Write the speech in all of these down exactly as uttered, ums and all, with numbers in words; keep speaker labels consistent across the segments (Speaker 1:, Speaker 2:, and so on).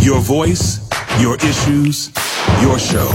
Speaker 1: Your voice, your issues, your show.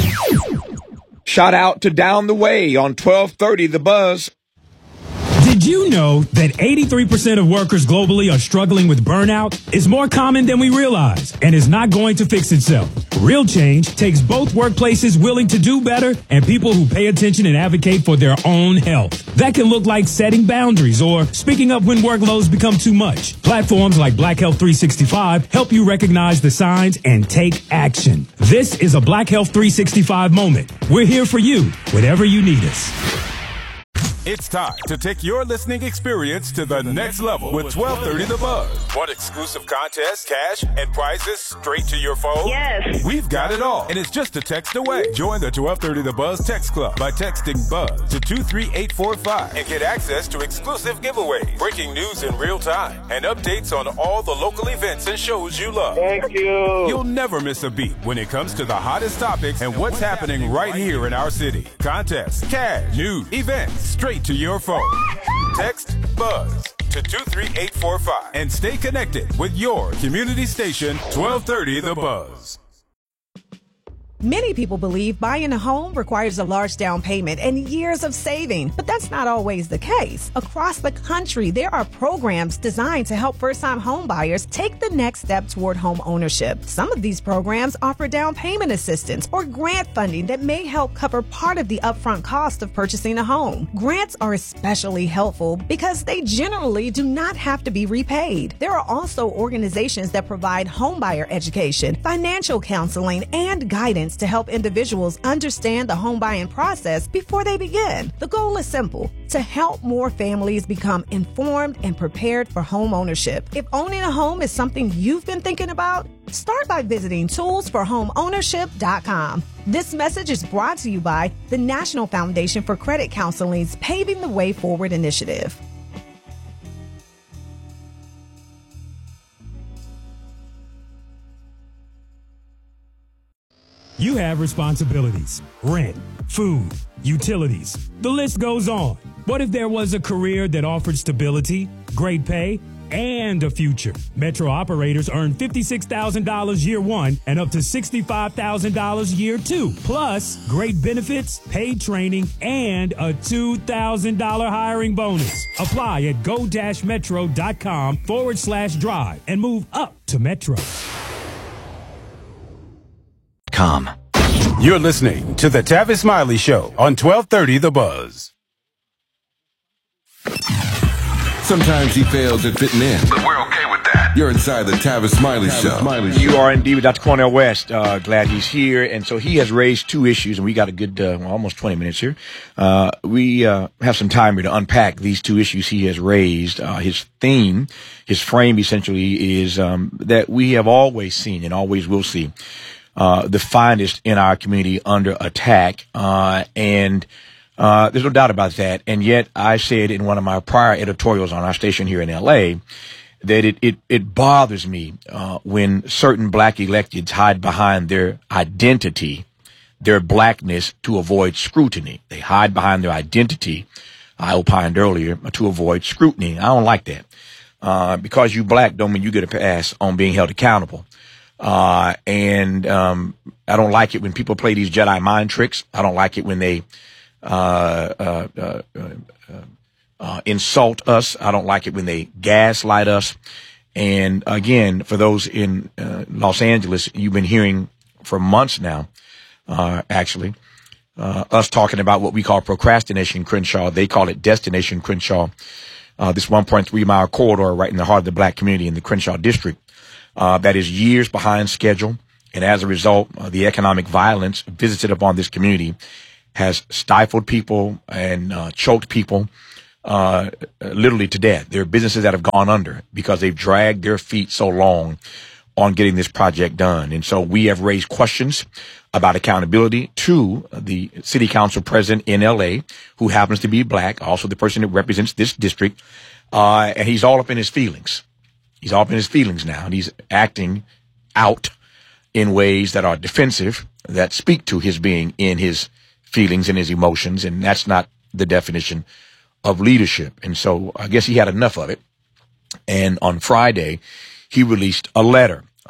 Speaker 2: Shout out to Down the Way on twelve thirty The Buzz.
Speaker 3: Did you know that eighty-three percent of workers globally are struggling with burnout? It's more common than we realize and is not going to fix itself. Real change takes both workplaces willing to do better and people who pay attention and advocate for their own health. That can look like setting boundaries or speaking up when workloads become too much. Platforms like Black Health three sixty-five help you recognize the signs and take action. This is a Black Health three sixty-five moment. We're here for you, whenever you need us.
Speaker 4: It's time to take your listening experience to the next level with twelve thirty The Buzz. Want exclusive contests, cash, and prizes straight to your phone?
Speaker 5: Yes.
Speaker 4: We've got it all, and it's just a text away. Join the twelve thirty The Buzz text club by texting BUZZ to two three eight four five and get access to exclusive giveaways, breaking news in real time, and updates on all the local events and shows you love.
Speaker 5: Thank you.
Speaker 4: You'll never miss a beat when it comes to the hottest topics and what's happening right here in our city. Contests, cash, news, events, straight to your phone. Text BUZZ to two three eight four five and stay connected with your community station, twelve thirty The Buzz.
Speaker 6: Many people believe buying a home requires a large down payment and years of saving, but that's not always the case. Across the country, there are programs designed to help first-time home buyers take the next step toward home ownership. Some of these programs offer down payment assistance or grant funding that may help cover part of the upfront cost of purchasing a home. Grants are especially helpful because they generally do not have to be repaid. There are also organizations that provide homebuyer education, financial counseling, and guidance to help individuals understand the home buying process before they begin. The goal is simple: to help more families become informed and prepared for home ownership. If owning a home is something you've been thinking about, start by visiting tools for home ownership dot com. This message is brought to you by the National Foundation for Credit Counseling's Paving the Way Forward initiative.
Speaker 3: You have responsibilities: rent, food, utilities. The list goes on. What if there was a career that offered stability, great pay, and a future? Metro operators earn fifty-six thousand dollars year one and up to sixty-five thousand dollars year two, plus great benefits, paid training, and a two thousand dollars hiring bonus. Apply at go-metro.com forward slash drive and move up to Metro.
Speaker 4: Com. You're listening to the Tavis Smiley Show on twelve thirty The Buzz.
Speaker 7: Sometimes he fails at fitting in, but we're okay with that. You're inside the Tavis Smiley Tavis Show. Smiley
Speaker 8: you are indeed with Doctor Cornel West. Uh, glad he's here. And so he has raised two issues, and we got a good, uh, well, almost twenty minutes here. Uh, we uh, have some time here to unpack these two issues he has raised. Uh, his theme, his frame essentially is um, that we have always seen and always will see Uh, the finest in our community under attack. Uh, and, uh, there's no doubt about that. And yet I said in one of my prior editorials on our station here in L A that it, it, it bothers me, uh, when certain black electeds hide behind their identity, their blackness, to avoid scrutiny. They hide behind their identity, I opined earlier, to avoid scrutiny. I don't like that. Uh, because you black don't mean you get a pass on being held accountable. Uh, and, um, I don't like it when people play these Jedi mind tricks. I don't like it when they, uh, uh, uh, uh, uh, insult us. I don't like it when they gaslight us. And again, for those in, uh, Los Angeles, you've been hearing for months now, uh, actually, uh, us talking about what we call procrastination Crenshaw. They call it Destination Crenshaw. Uh, this one point three mile corridor right in the heart of the black community in the Crenshaw district. Uh, that is years behind schedule. And as a result, uh, the economic violence visited upon this community has stifled people and uh, choked people uh, literally to death. There are businesses that have gone under because they've dragged their feet so long on getting this project done. And so we have raised questions about accountability to the city council president in L A, who happens to be black, also the person that represents this district. Uh, and he's all up in his feelings. He's all up in his feelings now, and he's acting out in ways that are defensive, that speak to his being in his feelings and his emotions, and that's not the definition of leadership. And so I guess he had enough of it. And on Friday, he released a letter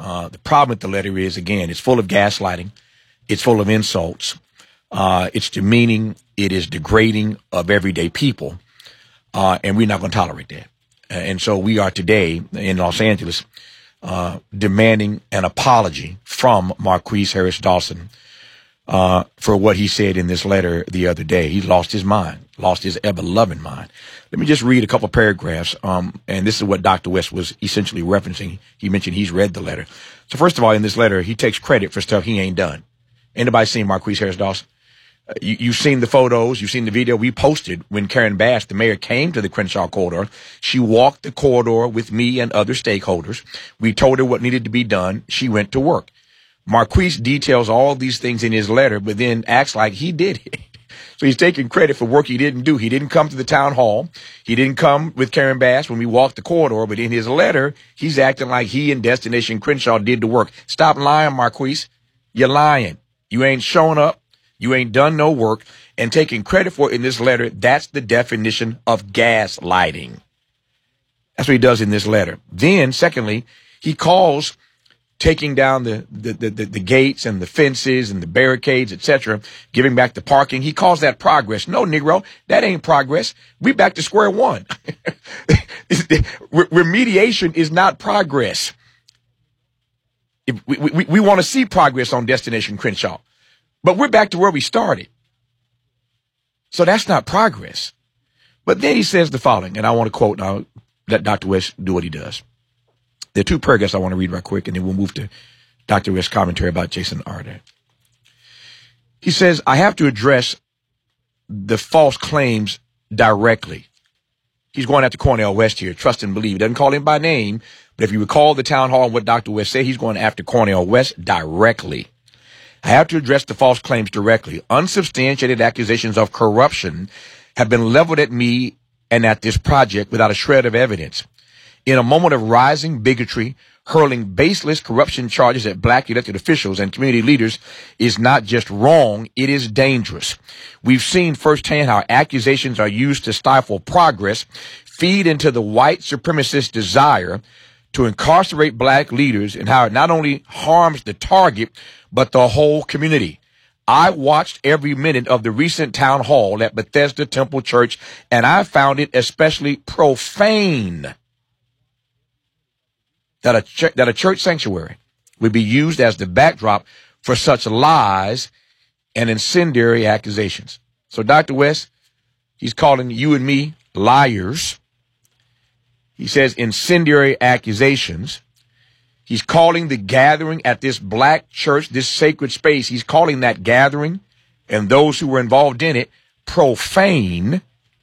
Speaker 8: Uh, the problem with the letter is, again, it's full of gaslighting. It's full of insults. Uh, it's demeaning. It is degrading of everyday people. Uh, and we're not going to tolerate that. Uh, and so we are today in Los Angeles, uh, demanding an apology from Marquise Harris Dawson, uh, for what he said in this letter the other day. He lost his mind, lost his ever-loving mind. Let me just read a couple paragraphs. Um, and this is what Doctor West was essentially referencing. He mentioned he's read the letter. So first of all, in this letter, he takes credit for stuff he ain't done. Anybody seen Marquise Harris Dawson? Uh, you, you've seen the photos. You've seen the video we posted when Karen Bass, the mayor, came to the Crenshaw corridor. She walked the corridor with me and other stakeholders. We told her what needed to be done. She went to work. Marquise details all these things in his letter, but then acts like he did it. So he's taking credit for work he didn't do. He didn't come to the town hall. He didn't come with Karen Bass when we walked the corridor, but in his letter, he's acting like he and Destination Crenshaw did the work. Stop lying, Marquise. You're lying. You ain't shown up. You ain't done no work. And taking credit for it in this letter, that's the definition of gaslighting. That's what he does in this letter. Then, secondly, he calls taking down the, the, the, the, the gates and the fences and the barricades, et cetera, giving back the parking. He calls that progress. No, Negro, that ain't progress. We back to square one. Remediation is not progress. If we, we, we want to see progress on Destination Crenshaw, but we're back to where we started. So that's not progress. But then he says the following, and I want to quote, and I'll let Doctor West do what he does. There are two paragraphs I want to read right quick, and then we'll move to Doctor West's commentary about Jason Arder. He says, I have to address the false claims directly. He's going after Cornel West here, trust and believe. He doesn't call him by name, but if you recall the town hall and what Doctor West said, he's going after Cornel West directly. I have to address the false claims directly. Unsubstantiated accusations of corruption have been leveled at me and at this project without a shred of evidence. In a moment of rising bigotry, hurling baseless corruption charges at black elected officials and community leaders is not just wrong, it is dangerous. We've seen firsthand how accusations are used to stifle progress, feed into the white supremacist desire to incarcerate black leaders, and how it not only harms the target, but the whole community. I watched every minute of the recent town hall at Bethesda Temple Church, and I found it especially profane that a, ch- that a church sanctuary would be used as the backdrop for such lies and incendiary accusations. So Doctor West, he's calling you and me liars. He says incendiary accusations. He's calling the gathering at this black church, this sacred space, he's calling that gathering and those who were involved in it profane.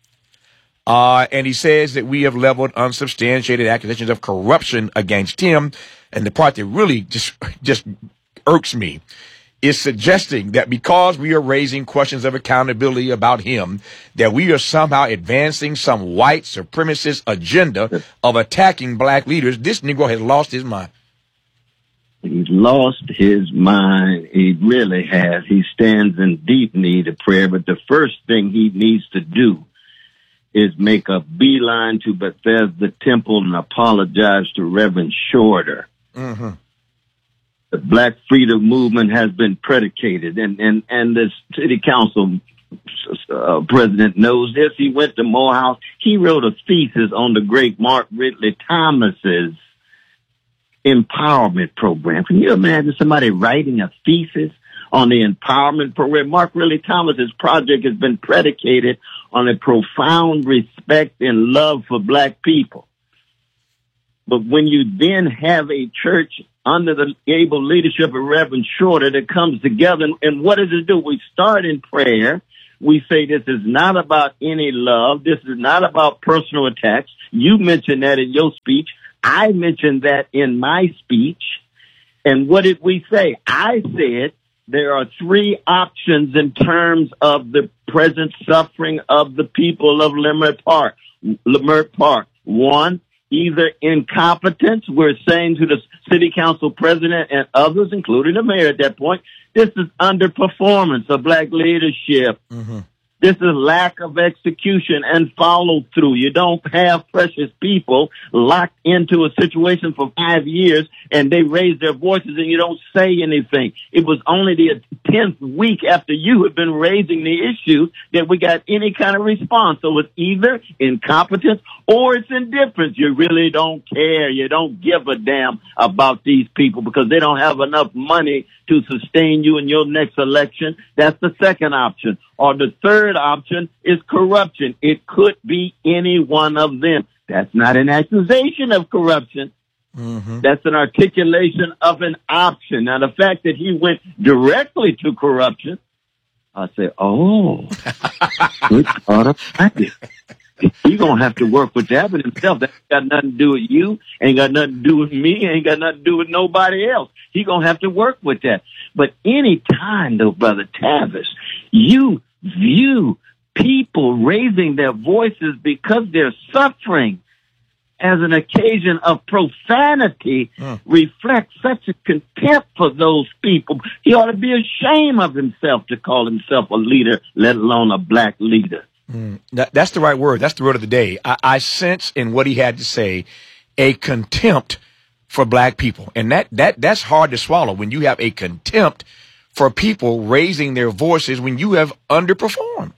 Speaker 8: Uh, and he says that we have leveled unsubstantiated accusations of corruption against him. And the part that really just, just irks me is suggesting that because we are raising questions of accountability about him, that we are somehow advancing some white supremacist agenda of attacking black leaders. This Negro has lost his mind.
Speaker 5: He's lost his mind. He really has. He stands in deep need of prayer. But the first thing he needs to do is make a beeline to Bethesda Temple and apologize to Reverend Shorter.
Speaker 8: Mm-hmm.
Speaker 5: The Black Freedom Movement has been predicated, and, and, and the city council uh, president knows this. He went to Morehouse. He wrote a thesis on the great Mark Ridley Thomas's empowerment program. Can you imagine somebody writing a thesis on the empowerment program? Mark Ridley Thomas's project has been predicated on a profound respect and love for black people. But when you then have a church under the able leadership of Reverend Shorter that comes together, and, and what does it do? We start in prayer. We say this is not about any love. This is not about personal attacks. You mentioned that in your speech. I mentioned that in my speech. And what did we say? I said there are three options in terms of the present suffering of the people of Leimert Park. Leimert Park. One, either incompetence. We're saying to the city council president and others, including the mayor at that point, this is underperformance of black leadership.
Speaker 8: Mm-hmm.
Speaker 5: This is lack of execution and follow through. You don't have precious people locked into a situation for five years and they raise their voices and you don't say anything. It was only the tenth week after you had been raising the issue that we got any kind of response. So it's either incompetence or it's indifference. You really don't care. You don't give a damn about these people because they don't have enough money to sustain you in your next election. That's the second option. Or the third option is corruption. It could be any one of them. That's not an accusation of corruption. Mm-hmm. That's an articulation of an option. Now, the fact that he went directly to corruption, I say, oh, good thought of practice. You're going to have to work with that with himself. That ain't got nothing to do with you, ain't got nothing to do with me, ain't got nothing to do with nobody else. He's going to have to work with that. But any time, though, Brother Tavis, you view people raising their voices because they're suffering as an occasion of profanity mm. reflects such a contempt for those people. He ought to be ashamed of himself to call himself a leader, let alone a black leader.
Speaker 8: Mm. That, that's the right word. That's the word of the day. I, I sense in what he had to say a contempt for black people. And that, that that's hard to swallow when you have a contempt for people raising their voices when you have underperformed.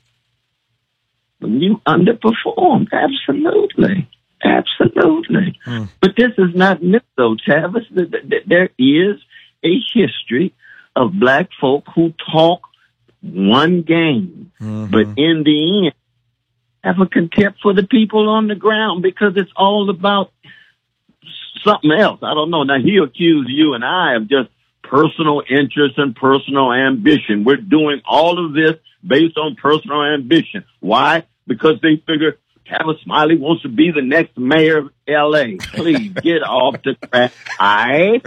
Speaker 5: When you underperform, absolutely. Absolutely. Mm. But this is not new, though, Tavis. There is a history of black folk who talk one game, mm-hmm. but in the end have a contempt for the people on the ground because it's all about something else. I don't know. Now, he accused you and I of just personal interest and personal ambition. We're doing all of this based on personal ambition. Why? Because they figure Tavis Smiley wants to be the next mayor of L A. Please get off the track. I.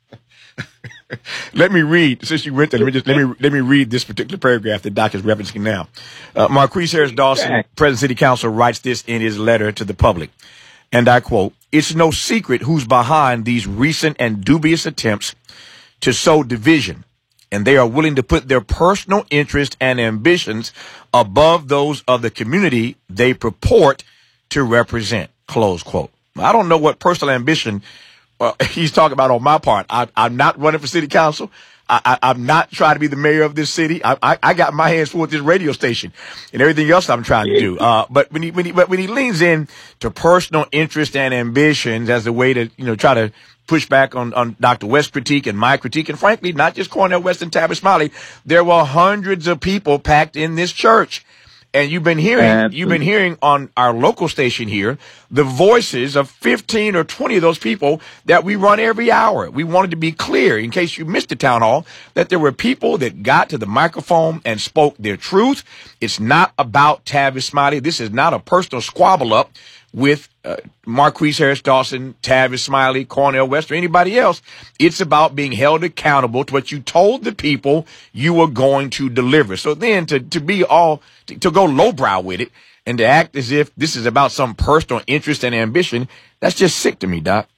Speaker 8: Let me read, since you went there, let me just, let me, let me read this particular paragraph that Doc is referencing now. Uh, Marquise Harris Dawson, President City Council, writes this in his letter to the public. And I quote, "It's no secret who's behind these recent and dubious attempts to sow division, and they are willing to put their personal interest and ambitions above those of the community they purport to represent." Close quote. I don't know what personal ambition uh, he's talking about on my part. I, I'm not running for city council. I, I, I'm not trying to be the mayor of this city. I, I, I got my hands full with this radio station and everything else I'm trying to do. Uh, but when he, when he, but when he leans in to personal interest and ambitions as a way to, you know, try to push back on, on Doctor West's critique and my critique, and frankly, not just Cornel West and Tavis Smiley, there were hundreds of people packed in this church. And you've been hearing, Absolutely. you've been hearing on our local station here, the voices of fifteen or twenty of those people that we run every hour. We wanted to be clear, in case you missed the town hall, that there were people that got to the microphone and spoke their truth. It's not about Tavis Smiley. This is not a personal squabble up with uh, Marquise Harris Dawson, Tavis Smiley, Cornel West, or anybody else. It's about being held accountable to what you told the people you were going to deliver. So then to, to be all, to, to go lowbrow with it and to act as if this is about some personal interest and ambition, that's just sick to me, Doc.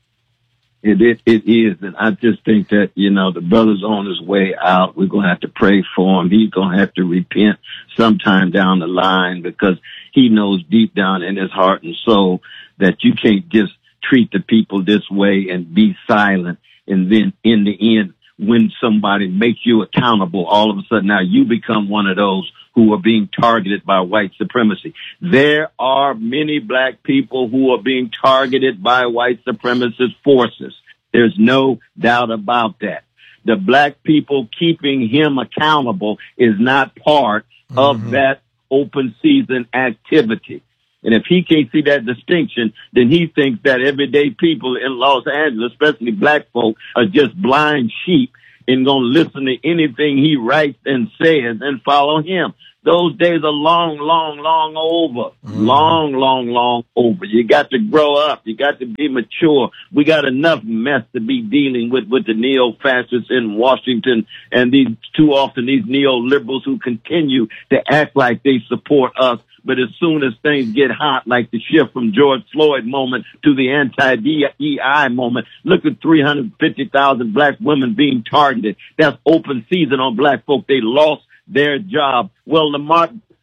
Speaker 5: It, it, it is. And I just think that, you know, the brother's on his way out. We're going to have to pray for him. He's going to have to repent sometime down the line because he knows deep down in his heart and soul that you can't just treat the people this way and be silent. And then in the end, when somebody makes you accountable, all of a sudden now you become one of those who are being targeted by white supremacy. There are many black people who are being targeted by white supremacist forces. There's no doubt about that. The black people keeping him accountable is not part mm-hmm. of that open season activity. And if he can't see that distinction, then he thinks that everyday people in Los Angeles, especially black folk, are just blind sheep and going to listen to anything he writes and says and follow him. Those days are long, long, long over. Mm. Long, long, long over. You got to grow up. You got to be mature. We got enough mess to be dealing with with the neo-fascists in Washington and these too often these neoliberals who continue to act like they support us. But as soon as things get hot, like the shift from George Floyd moment to the anti-D E I moment, look at three hundred fifty thousand black women being targeted. That's open season on black folk. They lost their job. Well, Lamar,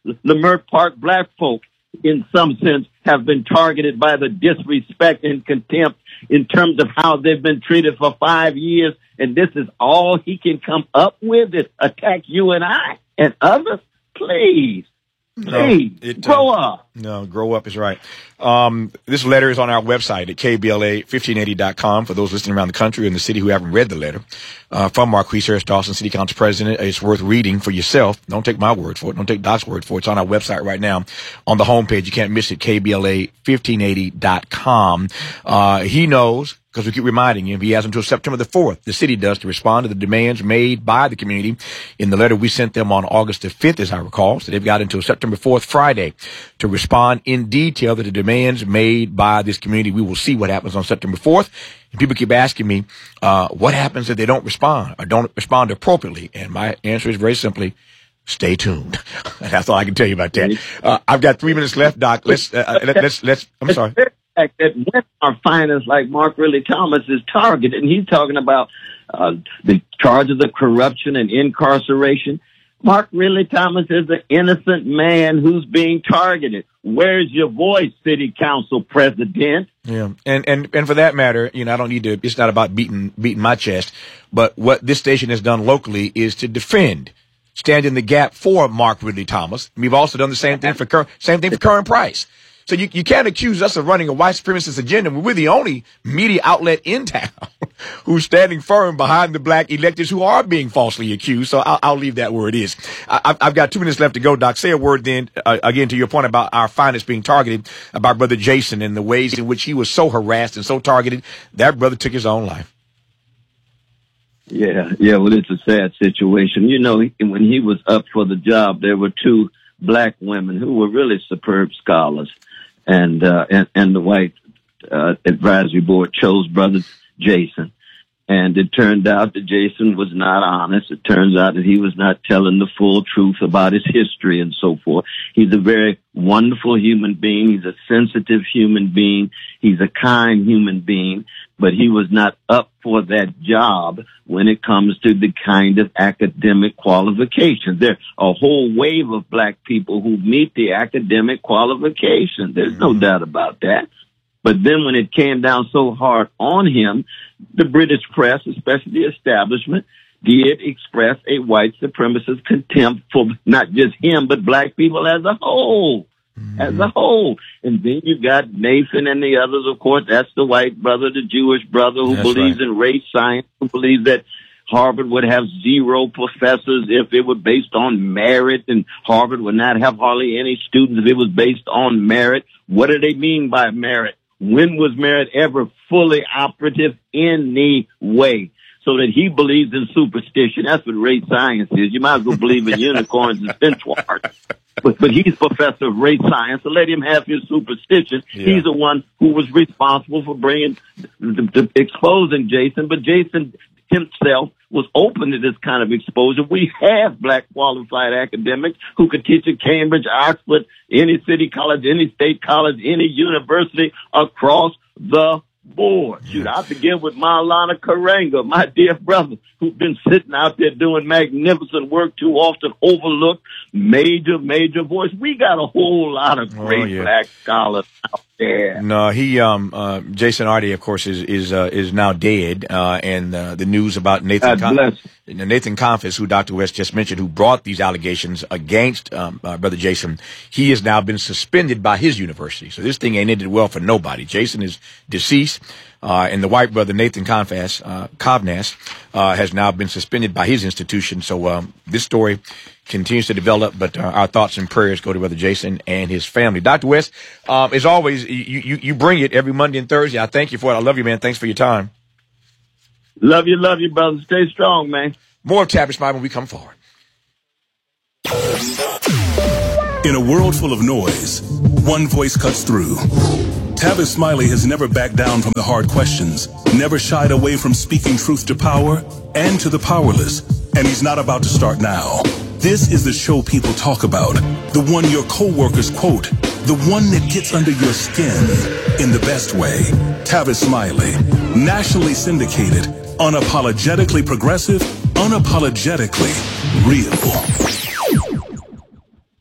Speaker 5: Leimert Park black folk, in some sense, have been targeted by the disrespect and contempt in terms of how they've been treated for five years. And this is all he can come up with is attack you and I and others. Please.
Speaker 8: No,
Speaker 5: Please,
Speaker 8: it,
Speaker 5: grow
Speaker 8: uh,
Speaker 5: up.
Speaker 8: No, grow up is right. Um, this letter is on our website at K B L A fifteen eighty dot com for those listening around the country and the city who haven't read the letter uh, from Marqueece Harris Dawson, City Council President. It's worth reading for yourself. Don't take my word for it. Don't take Doc's word for it. It's on our website right now on the homepage. You can't miss it, K B L A fifteen eighty dot com. Uh, he knows, because we keep reminding him, he has until September the fourth, the city does, to respond to the demands made by the community in the letter we sent them on August the fifth, as I recall. So they've got until September fourth, Friday, to respond in detail to the demands made by this community. We will see what happens on September fourth. And people keep asking me, uh, what happens if they don't respond or don't respond appropriately? And my answer is very simply, stay tuned. That's all I can tell you about that. Uh, I've got three minutes left, Doc. Let's, uh, let, let's, let's, I'm sorry.
Speaker 5: Fact that when our finest like Mark Ridley Thomas is targeted, and he's talking about uh, the charges of corruption and incarceration. Mark Ridley Thomas is an innocent man who's being targeted. Where's your voice, City Council President?
Speaker 8: Yeah, and and and for that matter, you know, I don't need to. It's not about beating beating my chest, but what this station has done locally is to defend, stand in the gap for Mark Ridley Thomas. We've also done the same thing for Cur- same thing for Curran Price. So you, you can't accuse us of running a white supremacist agenda when we're the only media outlet in town who's standing firm behind the black electors who are being falsely accused. So I'll, I'll leave that where it is. I, I've got two minutes left to go, Doc. Say a word then, uh, again, to your point about our finest being targeted, about Brother Jason and the ways in which he was so harassed and so targeted. That brother took his own life.
Speaker 5: Yeah, yeah, well, it's a sad situation. You know, when he was up for the job, there were two black women who were really superb scholars. And, uh, and, and the white, uh, advisory board chose Brother Jason. And it turned out that Jason was not honest. It turns out that he was not telling the full truth about his history and so forth. He's a very wonderful human being. He's a sensitive human being. He's a kind human being, but he was not up for that job when it comes to the kind of academic qualifications. There's a whole wave of black people who meet the academic qualifications. There's no doubt about that. But then when it came down so hard on him, the British press, especially the establishment, did express a white supremacist contempt for not just him, but black people as a whole. Mm-hmm. As a whole. And then you got Nathan and the others, of course. That's the white brother, the Jewish brother who
Speaker 8: That's
Speaker 5: believes
Speaker 8: right.
Speaker 5: in race science, who believes that Harvard would have zero professors if it were based on merit, and Harvard would not have hardly any students if it was based on merit. What do they mean by merit? When was merit ever fully operative any way? So that he believes in superstition. That's what race science is. You might as well believe in unicorns and centaurs. But, but he's professor of race science, so let him have his superstition. Yeah. He's the one who was responsible for bringing, the, the, exposing Jason, but Jason himself was open to this kind of exposure. We have black qualified academics who could teach at Cambridge, Oxford, any city college, any state college, any university across the board. Shoot, I begin with Maulana Karenga, my dear brother, who's been sitting out there doing magnificent work, too often overlooked, major, major voice. We got a whole lot of great oh, yeah. black scholars out there.
Speaker 8: No, he, um, uh, Jason Arty, of course, is is uh, is now dead, uh, and uh, the news about Nathan Con- Nathan Confess, who Doctor West just mentioned, who brought these allegations against um, uh, Brother Jason, he has now been suspended by his university. So this thing ain't ended well for nobody. Jason is deceased. Uh, and the white brother, Nathan Confess, uh, Kovnas, uh, has now been suspended by his institution. So, um, this story continues to develop, but uh, our thoughts and prayers go to Brother Jason and his family. Doctor West, um, as always, you, you, you bring it every Monday and Thursday. I thank you for it. I love you, man. Thanks for your time.
Speaker 5: Love you, love you, brother. Stay strong, man.
Speaker 8: More of Tavis Smiley when we come forward.
Speaker 1: In a world full of noise, one voice cuts through. Tavis Smiley has never backed down from the hard questions, never shied away from speaking truth to power and to the powerless, and he's not about to start now. This is the show people talk about, the one your coworkers quote, the one that gets under your skin in the best way. Tavis Smiley, nationally syndicated, unapologetically progressive, unapologetically real.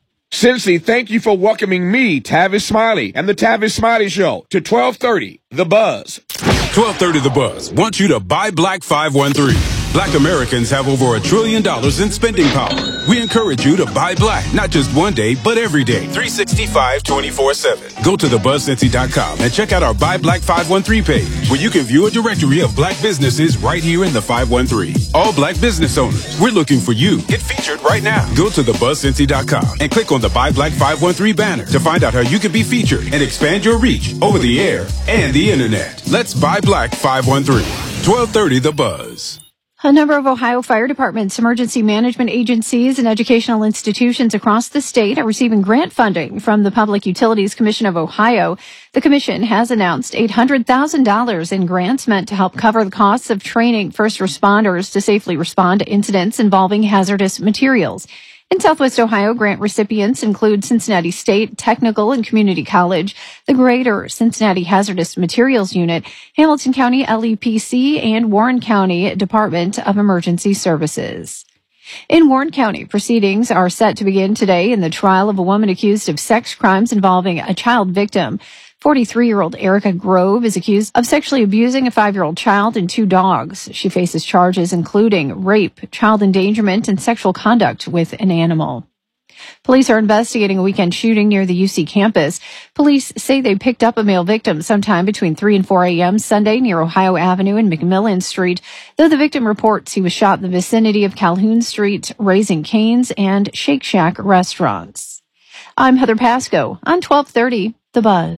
Speaker 2: Cincy, thank you for welcoming me, Tavis Smiley, and the Tavis Smiley Show to twelve thirty, The Buzz.
Speaker 4: twelve thirty The Buzz wants you to buy Black five one three. Black Americans have over a trillion dollars in spending power. We encourage you to buy black, not just one day, but every day, three sixty-five, twenty-four seven. Go to the buzz cincy dot com and check out our Buy Black five one three page, where you can view a directory of black businesses right here in the five one three. All black business owners, we're looking for you. Get featured right now. Go to the buzz cincy dot com and click on the Buy Black five one three banner to find out how you can be featured and expand your reach over the air and the internet. Let's buy Black five one three. twelve thirty The Buzz.
Speaker 9: A number of Ohio fire departments, emergency management agencies, and educational institutions across the state are receiving grant funding from the Public Utilities Commission of Ohio. The commission has announced eight hundred thousand dollars in grants meant to help cover the costs of training first responders to safely respond to incidents involving hazardous materials. In Southwest Ohio, grant recipients include Cincinnati State Technical and Community College, the Greater Cincinnati Hazardous Materials Unit, Hamilton County L E P C, and Warren County Department of Emergency Services. In Warren County, proceedings are set to begin today in the trial of a woman accused of sex crimes involving a child victim. forty-three-year-old Erica Grove is accused of sexually abusing a five-year-old child and two dogs. She faces charges including rape, child endangerment, and sexual conduct with an animal. Police are investigating a weekend shooting near the U C campus. Police say they picked up a male victim sometime between three and four a.m. Sunday near Ohio Avenue and McMillan Street, though the victim reports he was shot in the vicinity of Calhoun Street, Raising Cane's, and Shake Shack restaurants. I'm Heather Pasco on twelve thirty The Buzz.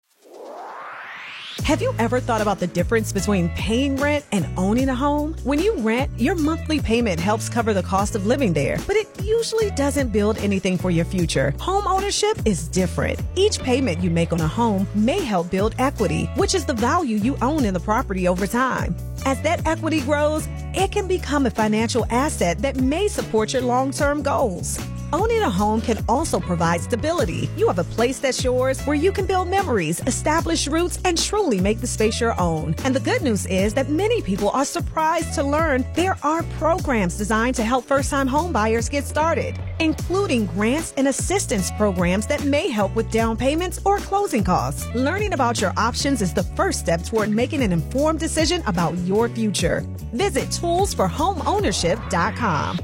Speaker 6: Have you ever thought about the difference between paying rent and owning a home? When you rent, your monthly payment helps cover the cost of living there, but it usually doesn't build anything for your future. Home ownership is different. Each payment you make on a home may help build equity, which is the value you own in the property over time. As that equity grows, it can become a financial asset that may support your long-term goals. Owning a home can also provide stability. You have a place that's yours where you can build memories, establish roots, and truly make the space your own. And the good news is that many people are surprised to learn there are programs designed to help first-time home buyers get started, including grants and assistance programs that may help with down payments or closing costs. Learning about your options is the first step toward making an informed decision about your future. Visit tools for home ownership dot com.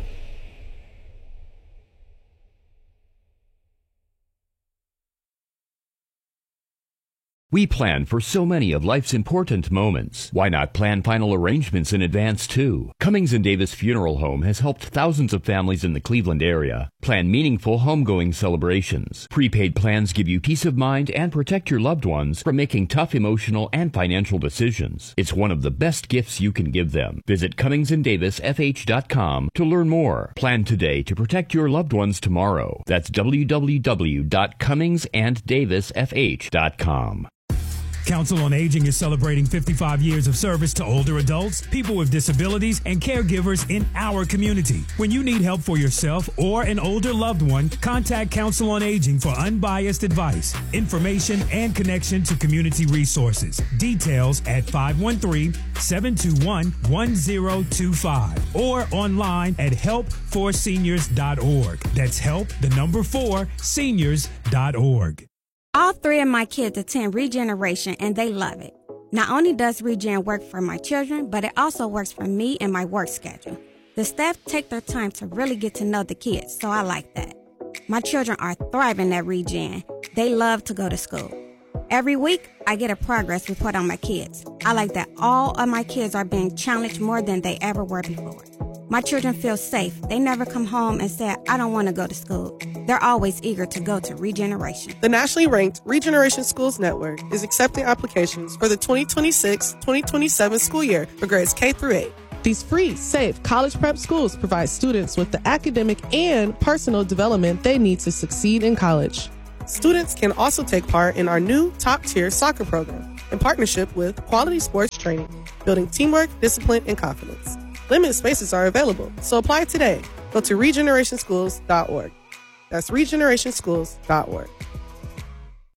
Speaker 10: We plan for so many of life's important moments. Why not plan final arrangements in advance, too? Cummings and Davis Funeral Home has helped thousands of families in the Cleveland area plan meaningful homegoing celebrations. Prepaid plans give you peace of mind and protect your loved ones from making tough emotional and financial decisions. It's one of the best gifts you can give them. Visit Cummings and Davis F H dot com to learn more. Plan today to protect your loved ones tomorrow. That's w w w dot cummings and davis f h dot com.
Speaker 3: Council on Aging is celebrating fifty-five years of service to older adults, people with disabilities, and caregivers in our community. When you need help for yourself or an older loved one, contact Council on Aging for unbiased advice, information, and connection to community resources. Details at five one three, seven two one, one zero two five or online at help for seniors dot org. That's help, the number four, seniors dot org.
Speaker 11: All three of my kids attend Regeneration, and they love it. Not only does Regen work for my children, but it also works for me and my work schedule. The staff take their time to really get to know the kids, so I like that. My children are thriving at Regen. They love to go to school. Every week, I get a progress report on my kids. I like that all of my kids are being challenged more than they ever were before. My children feel safe. They never come home and say, I don't want to go to school. They're always eager to go to Regeneration.
Speaker 12: The nationally ranked Regeneration Schools Network is accepting applications for the twenty twenty-six twenty twenty-seven school year for grades K through eight. These free, safe college prep schools provide students with the academic and personal development they need to succeed in college. Students can also take part in our new top-tier soccer program in partnership with Quality Sports Training, building teamwork, discipline, and confidence. Limited spaces are available, so apply today. Go to regeneration schools dot org. That's regeneration schools dot org.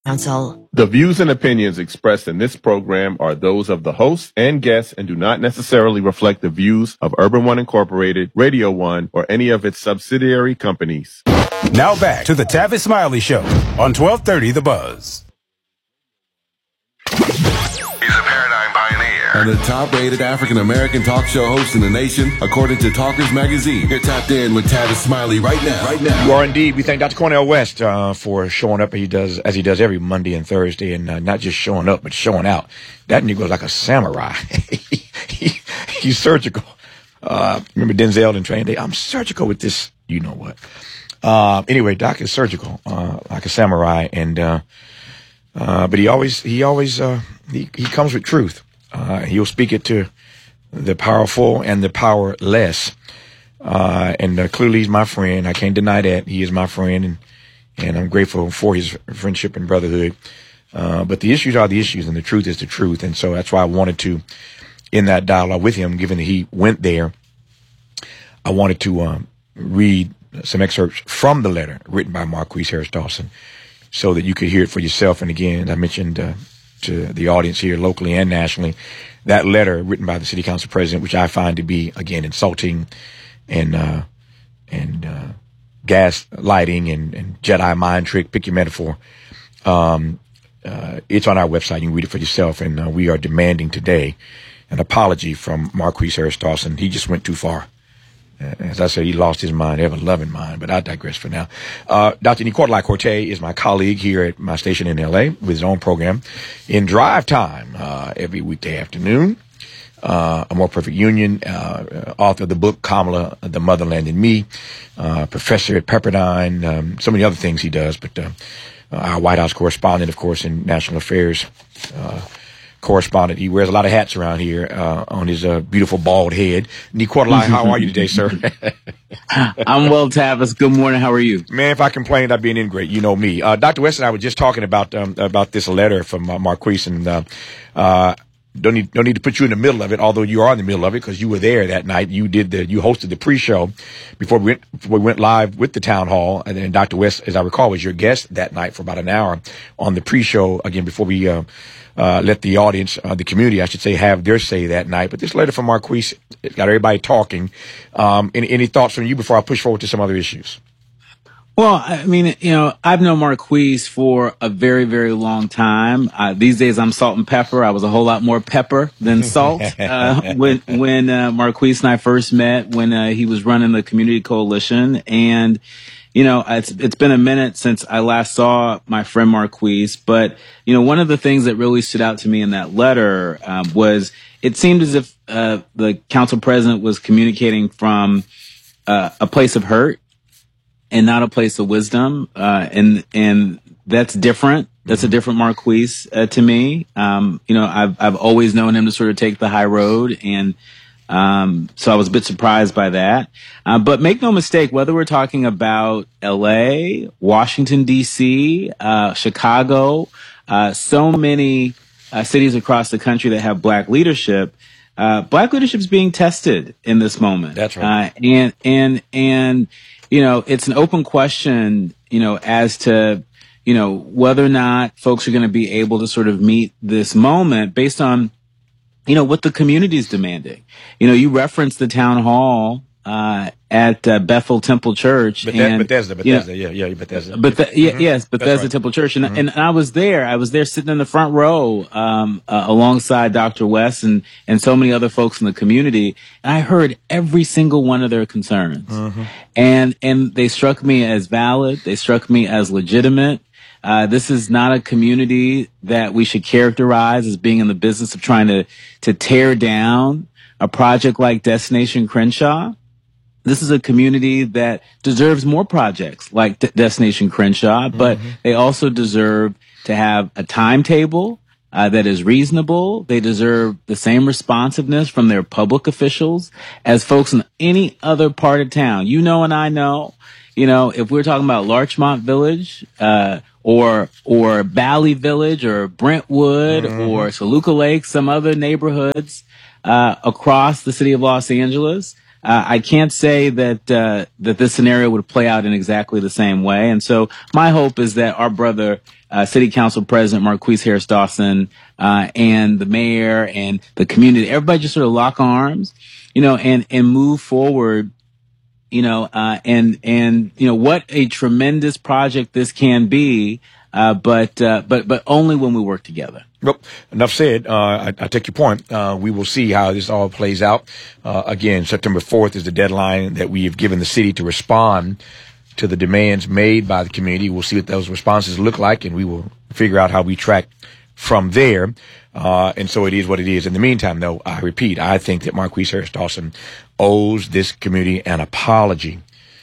Speaker 13: Council.
Speaker 14: The views and opinions expressed in this program are those of the host and guests and do not necessarily reflect the views of Urban One Incorporated, Radio One, or any of its subsidiary companies.
Speaker 4: Now back to the Tavis Smiley Show on twelve thirty The Buzz.
Speaker 7: And the top-rated African-American talk show host in the nation, according to Talkers Magazine. You're tapped in with Tavis Smiley right now. Right now.
Speaker 8: You are indeed. We thank Doctor Cornel West uh, for showing up. He does as he does every Monday and Thursday, and uh, not just showing up, but showing out. That Negro's like a samurai. he, he's surgical. Uh, remember Denzel in Training Day? I'm surgical with this. You know what? Uh, anyway, Doc is surgical, uh, like a samurai, and uh, uh, but he always he always uh, he he comes with truth. Uh, he'll speak it to the powerful and the powerless. Uh, and uh, clearly he's my friend. I can't deny that. He is my friend, and, and I'm grateful for his friendship and brotherhood. Uh, but the issues are the issues, and the truth is the truth. And so that's why I wanted to, in that dialogue with him, given that he went there, I wanted to um, read some excerpts from the letter written by Marquise Harris Dawson so that you could hear it for yourself. And again, I mentioned uh, to the audience here locally and nationally, that letter written by the city council president, which I find to be, again, insulting and, uh, and, uh, gas lighting and, and Jedi mind trick, pick your metaphor. Um, uh, it's on our website. You can read it for yourself. And, uh, we are demanding today an apology from Marquise Harris Dawson. He just went too far. As I said, he lost his mind, ever loving mind, but I digress for now. Uh, Doctor Nicola Corte is my colleague here at my station in L A with his own program in Drive Time, uh, every weekday afternoon. Uh, A More Perfect Union, uh, author of the book Kamala, The Motherland and Me, uh, professor at Pepperdine, um, so many other things he does, but, uh, our White House correspondent, of course, in national affairs, uh, correspondent. He wears a lot of hats around here uh, on his uh, beautiful bald head. Nicola, how are you today, sir?
Speaker 15: I'm well, Tavis. Good morning. How are you?
Speaker 8: Man, if I complained, I'd be an ingrate. You know me. Uh, Doctor West and I were just talking about um, about this letter from uh, Marquise, and uh, uh, don't need don't need to put you in the middle of it, although you are in the middle of it because you were there that night. You did the you hosted the pre-show before we went before we went live with the town hall, and then Doctor West, as I recall, was your guest that night for about an hour on the pre-show again before we. Uh, Uh, let the audience, uh, the community, I should say, have their say that night. But this letter from Marquise got everybody talking. Um, any, any thoughts from you before I push forward to some other issues?
Speaker 15: Well, I mean, you know, I've known Marquise for a very, very long time. Uh, these days I'm salt and pepper. I was a whole lot more pepper than salt. uh, when, when, uh, Marquise and I first met, when, uh, he was running the community coalition. And, you know, it's, it's been a minute since I last saw my friend Marquise, but, you know, one of the things that really stood out to me in that letter, um, was it seemed as if, uh, the council president was communicating from, uh, a place of hurt and not a place of wisdom. Uh, and, and that's different. That's a different Marquise, uh, to me. Um, you know, I've, I've always known him to sort of take the high road, and, Um, so I was a bit surprised by that. Uh, but make no mistake, whether we're talking about L A, Washington, D C, uh, Chicago, uh, so many uh, cities across the country that have black leadership, uh, black leadership is being tested in this moment.
Speaker 8: That's right.
Speaker 15: Uh, and, and, and, you know, it's an open question, you know, as to, you know, whether or not folks are going to be able to sort of meet this moment based on, you know, what the community is demanding. You know, you referenced the town hall uh at uh, Bethel Temple Church.
Speaker 8: But
Speaker 15: and,
Speaker 8: Bethesda, Bethesda, you know, yeah, yeah, Bethesda.
Speaker 15: But the, yeah,
Speaker 8: mm-hmm.
Speaker 15: yes, Bethesda
Speaker 8: right.
Speaker 15: Temple Church, and,
Speaker 8: Mm-hmm.
Speaker 15: and I was there. I was there sitting in the front row, um, uh, alongside Doctor West and and so many other folks in the community. And I heard every single one of their concerns,
Speaker 8: mm-hmm.
Speaker 15: and and they struck me as valid. They struck me as legitimate. Uh, this is not a community that we should characterize as being in the business of trying to, to tear down a project like Destination Crenshaw. This is a community that deserves more projects like D- Destination Crenshaw, but mm-hmm. they also deserve to have a timetable uh, that is reasonable. They deserve the same responsiveness from their public officials as folks in any other part of town. You know, and I know, you know, if we're talking about Larchmont Village, uh, or, or Valley Village or Brentwood mm-hmm. or Saluka Lake, some other neighborhoods, uh, across the city of Los Angeles, uh, I can't say that uh, that this scenario would play out in exactly the same way. And so my hope is that our brother, uh, City Council President Marqueece Harris Dawson, uh, and the mayor and the community, everybody just sort of lock arms, you know, and and move forward. You know, uh, and, and, you know, what a tremendous project this can be, uh, but, uh, but, but only when we work together.
Speaker 8: Well, enough said. Uh, I, I take your point. Uh, we will see how this all plays out. Uh, again, September fourth is the deadline that we have given the city to respond to the demands made by the community. We'll see what those responses look like, and we will figure out how we track from there. Uh, and so it is what it is. In the meantime, though, I repeat, I think that Marqueece Harris Dawson owes this community an apology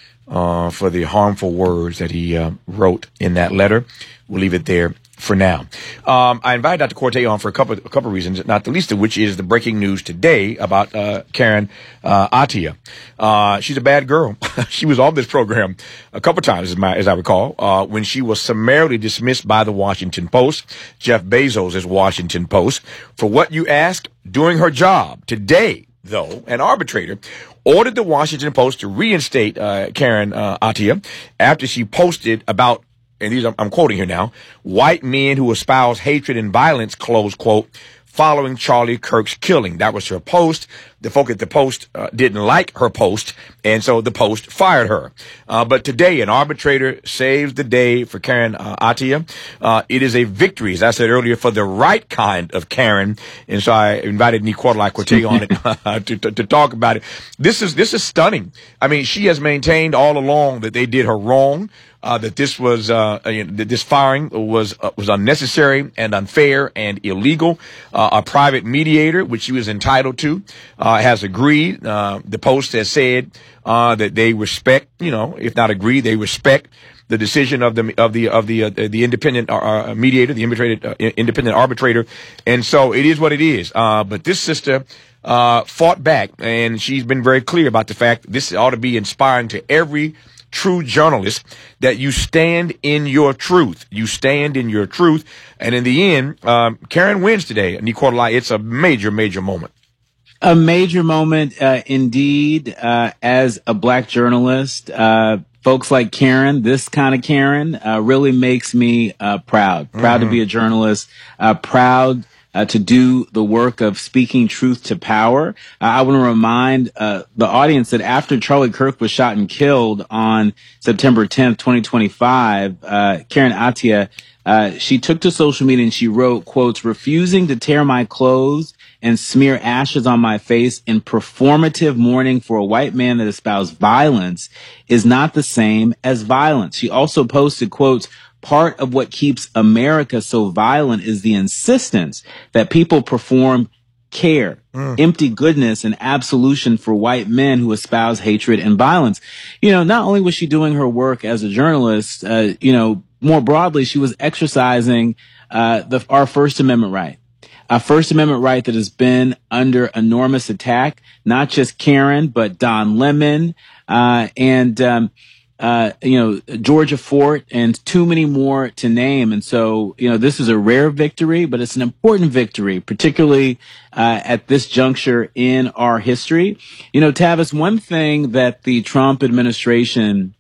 Speaker 8: uh, for the harmful words that he uh, wrote in that letter. We'll leave it there for now. Um, I invited Doctor Corte on for a couple, a couple of reasons, not the least of which is the breaking news today about uh, Karen uh, Attiah. Uh, she's a bad girl. She was on this program a couple times, as, my, as I recall, uh, when she was summarily dismissed by the Washington Post, Jeff Bezos' Washington Post, for what you ask during her job. Today, though, an arbitrator ordered the Washington Post to reinstate uh, Karen uh, Attiah after she posted about, and these I'm quoting here now, white men who espouse hatred and violence, close quote, following Charlie Kirk's killing. That was her post. The folk at the Post uh, didn't like her post, and so the Post fired her. Uh, but today, an arbitrator saves the day for Karen uh, Attiah. Uh, it is a victory, as I said earlier, for the right kind of Karen. And so I invited Nicola Corte on it uh, to, to, to talk about it. This is this is stunning. I mean, she has maintained all along that they did her wrong. Uh, that this was, uh, that this firing was, uh, was unnecessary and unfair and illegal. Uh, a private mediator, which she was entitled to, uh, has agreed. Uh, the Post has said, uh, that they respect, you know, if not agree, they respect the decision of the, of the, of the, uh, the independent, uh, mediator, the independent, uh, independent arbitrator. And so it is what it is. Uh, but this sister, uh, fought back, and she's been very clear about the fact this ought to be inspiring to every true journalist, that you stand in your truth. You stand in your truth. And in the end, um, Karen wins today. Nicola, it's a major, major moment.
Speaker 15: A major moment, uh, indeed, uh, as a black journalist. Uh, folks like Karen, this kind of Karen, uh, really makes me, uh, proud. Proud mm-hmm. to be a journalist, uh, proud Uh, to do the work of speaking truth to power. Uh, I want to remind uh, the audience that after Charlie Kirk was shot and killed on September tenth, twenty twenty-five, uh, Karen Attiah, uh, she took to social media and she wrote, quotes, refusing to tear my clothes and smear ashes on my face in performative mourning for a white man that espoused violence is not the same as violence. She also posted, quotes, part of what keeps America so violent is the insistence that people perform care, mm. empty goodness, and absolution for white men who espouse hatred and violence. You know, not only was she doing her work as a journalist, uh, you know, more broadly, she was exercising uh, the, our First Amendment right. A First Amendment right that has been under enormous attack, not just Karen, but Don Lemon, uh, and, um, Uh, you know, Georgia Fort, and too many more to name. And so, you know, this is a rare victory, but it's an important victory, particularly uh, at this juncture in our history. You know, Tavis, one thing that the Trump administration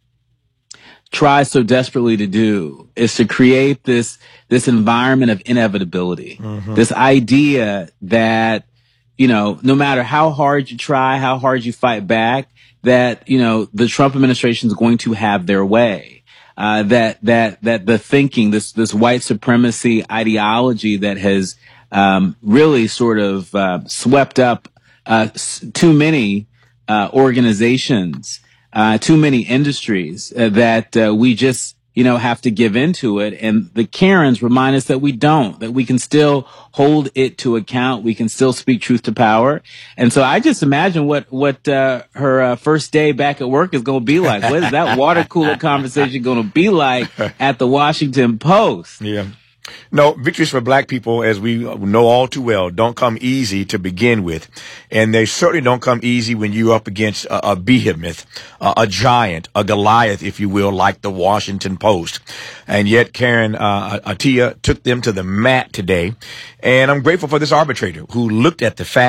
Speaker 15: tries so desperately to do is to create this this environment of inevitability, mm-hmm. this idea that, you know, no matter how hard you try, how hard you fight back, that, you know, the Trump administration is going to have their way, uh, that, that, that the thinking, this, this white supremacy ideology that has, um, really sort of, uh, swept up, uh, too many, uh, organizations, uh, too many industries, uh, that, uh, we just, you know, have to give into it. And the Karens remind us that we don't, that we can still hold it to account. We can still speak truth to power. And so I just imagine what, what, uh, her uh, first day back at work is going to be like. What is that water cooler conversation going to be like at the Washington Post?
Speaker 8: Yeah. No, victories for black people, as we know all too well, don't come easy to begin with. And they certainly don't come easy when you're up against a, a behemoth, a, a giant, a Goliath, if you will, like the Washington Post. And yet Karen uh, Attiah took them to the mat today. And I'm grateful for this arbitrator who looked at the fact